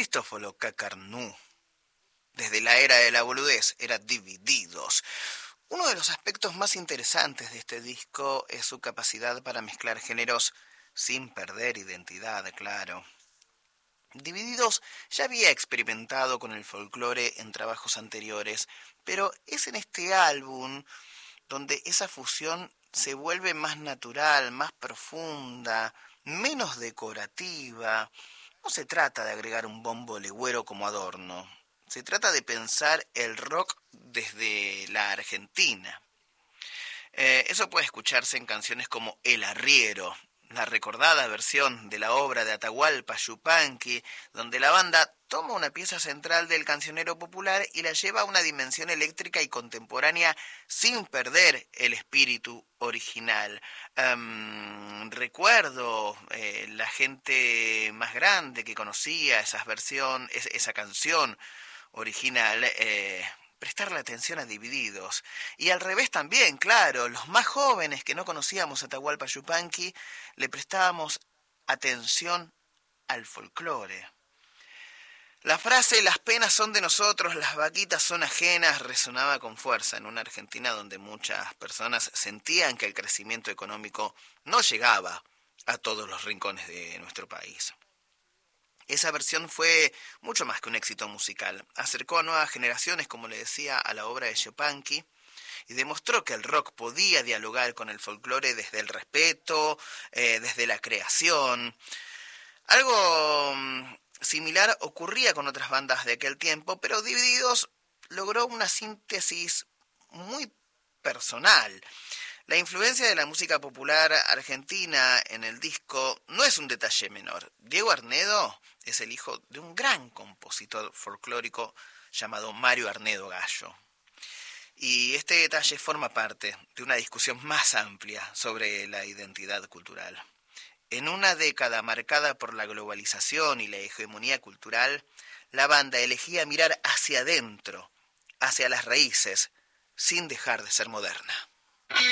Cristóforo Cacarnú, desde la era de la boludez, era Divididos. Uno de los aspectos más interesantes de este disco es su capacidad para mezclar géneros sin perder identidad, claro. Divididos ya había experimentado con el folclore en trabajos anteriores, pero es en este álbum donde esa fusión se vuelve más natural, más profunda, menos decorativa. No se trata de agregar un bombo legüero como adorno. Se trata de pensar el rock desde la Argentina. Eso puede escucharse en canciones como El Arriero, la recordada versión de la obra de Atahualpa Yupanqui, donde la banda toma una pieza central del cancionero popular y la lleva a una dimensión eléctrica y contemporánea sin perder el espíritu original. Recuerdo la gente más grande que conocía esa canción original, prestarle atención a Divididos. Y al revés también, claro, los más jóvenes que no conocíamos a Atahualpa Yupanqui, le prestábamos atención al folclore. La frase "las penas son de nosotros, las vaquitas son ajenas" resonaba con fuerza en una Argentina donde muchas personas sentían que el crecimiento económico no llegaba a todos los rincones de nuestro país. Esa versión fue mucho más que un éxito musical. Acercó a nuevas generaciones, como le decía, a la obra de Yupanqui y demostró que el rock podía dialogar con el folclore desde el respeto, desde la creación. Algo similar ocurría con otras bandas de aquel tiempo, pero Divididos logró una síntesis muy personal. La influencia de la música popular argentina en el disco no es un detalle menor. Diego Arnedo es el hijo de un gran compositor folclórico llamado Mario Arnedo Gallo. Y este detalle forma parte de una discusión más amplia sobre la identidad cultural. En una década marcada por la globalización y la hegemonía cultural, la banda elegía mirar hacia adentro, hacia las raíces, sin dejar de ser moderna.